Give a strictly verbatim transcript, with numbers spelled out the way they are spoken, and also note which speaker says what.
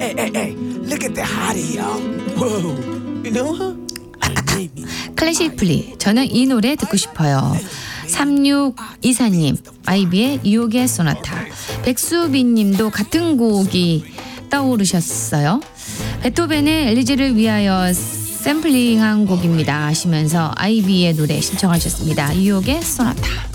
Speaker 1: Hey, hey, hey, look at the hottie, y'all. Whoa, you know her?
Speaker 2: 클래식 플리. 저는 이 노래 듣고 싶어요. 삼육이사님 아이비의 유혹의 소나타. 백수빈님도 같은 곡이 떠오르셨어요. 베토벤의 엘리제를 위하여 샘플링한 곡입니다 하시면서 아이비의 노래 신청하셨습니다. 유혹의 소나타.